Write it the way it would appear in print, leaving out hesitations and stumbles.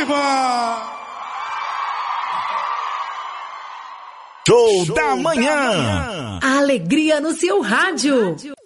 Ativa! Show da manhã! A alegria no seu rádio.